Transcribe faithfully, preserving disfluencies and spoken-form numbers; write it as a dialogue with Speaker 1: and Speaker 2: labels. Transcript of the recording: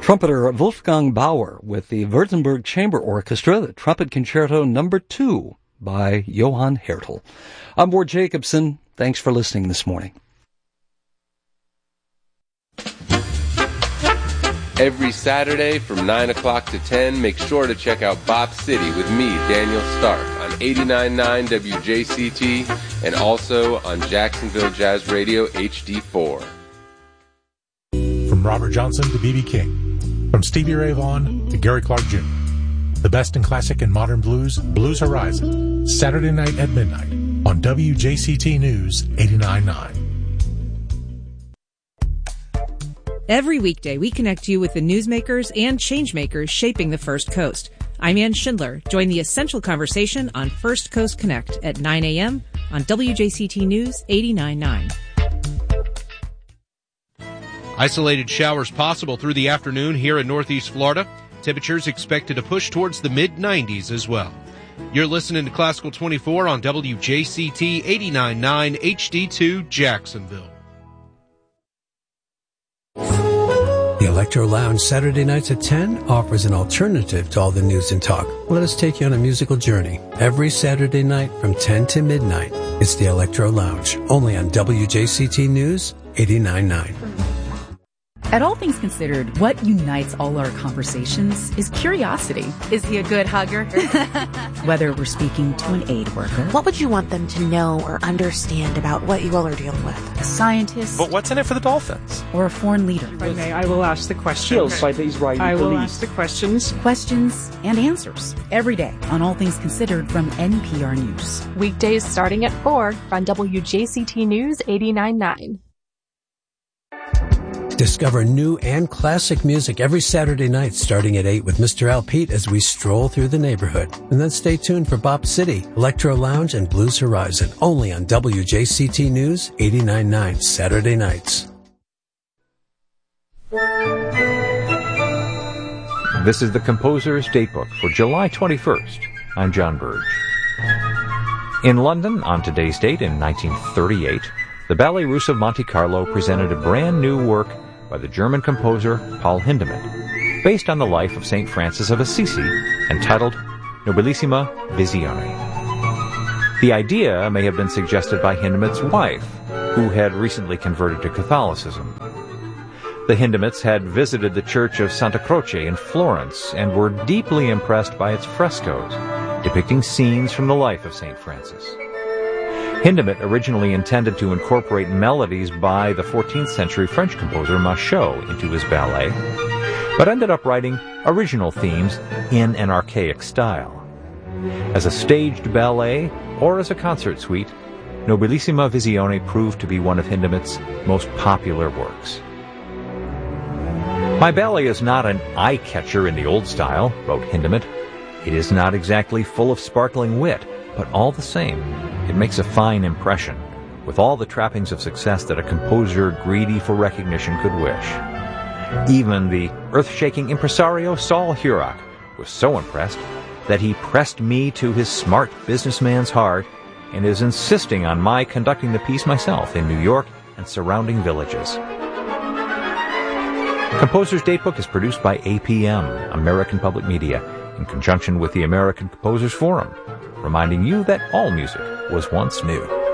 Speaker 1: Trumpeter Wolfgang Bauer with the Württemberg Chamber Orchestra, the Trumpet Concerto Number Two by Johann Hertel. I'm Ward Jacobson. Thanks for listening this morning.
Speaker 2: Every Saturday from nine o'clock to ten, make sure to check out Bop City with me, Daniel Stark, on eighty-nine point nine W J C T and also on Jacksonville Jazz Radio H D four.
Speaker 3: From Robert Johnson to B B King, from Stevie Ray Vaughan to Gary Clark Junior The best in classic and modern blues, Blues Horizon, Saturday night at midnight on W J C T News eighty-nine point nine.
Speaker 4: Every weekday, we connect you with the newsmakers and changemakers shaping the First Coast. I'm Ann Schindler. Join the essential conversation on First Coast Connect at nine a.m. on W J C T News eighty-nine point
Speaker 5: nine. Isolated showers possible through the afternoon here in Northeast Florida. Temperatures expected to push towards the mid nineties as well. You're listening to Classical twenty-four on W J C T eighty-nine point nine H D two Jacksonville.
Speaker 6: The Electro Lounge Saturday nights at ten offers an alternative to all the news and talk. Let us take you on a musical journey. Every Saturday night from ten to midnight, it's the Electro Lounge, only on W J C T News eighty-nine point nine.
Speaker 7: At All Things Considered, what unites all our conversations is curiosity.
Speaker 8: Is he a good hugger?
Speaker 7: Whether we're speaking to an aid worker.
Speaker 9: What would you want them to know or understand about what you all are dealing with?
Speaker 7: A scientist.
Speaker 10: But what's in it for the Dolphins?
Speaker 7: Or a foreign leader.
Speaker 11: If I may, I will ask the questions.
Speaker 12: By the Israeli
Speaker 11: I will
Speaker 12: police.
Speaker 11: ask the questions.
Speaker 7: Questions and answers. Every day on All Things Considered from N P R News.
Speaker 8: Weekdays starting at four on W J C T News eighty-nine point nine.
Speaker 6: Discover new and classic music every Saturday night starting at eight with Mister Al Pete as we stroll through the neighborhood. And then stay tuned for Bop City, Electro Lounge, and Blues Horizon, only on W J C T News eighty-nine point nine Saturday nights.
Speaker 13: This is the Composer's Datebook for July twenty-first. I'm John Burge. In London, on today's date in nineteen thirty-eight, the Ballet Russe of Monte Carlo presented a brand new work by the German composer Paul Hindemith, based on the life of Saint Francis of Assisi, entitled Nobilissima Visione. The idea may have been suggested by Hindemith's wife, who had recently converted to Catholicism. The Hindemiths had visited the church of Santa Croce in Florence and were deeply impressed by its frescoes, depicting scenes from the life of Saint Francis. Hindemith originally intended to incorporate melodies by the fourteenth century French composer Machaut into his ballet, but ended up writing original themes in an archaic style. As a staged ballet or as a concert suite, Nobilissima Visione proved to be one of Hindemith's most popular works. My ballet is not an eye-catcher in the old style, wrote Hindemith. It is not exactly full of sparkling wit, but all the same, it makes a fine impression, with all the trappings of success that a composer greedy for recognition could wish. Even the earth-shaking impresario Saul Hurok was so impressed that he pressed me to his smart businessman's heart and is insisting on my conducting the piece myself in New York and surrounding villages. Composer's Datebook is produced by A P M, American Public Media, in conjunction with the American Composers Forum, reminding you that all music was once new.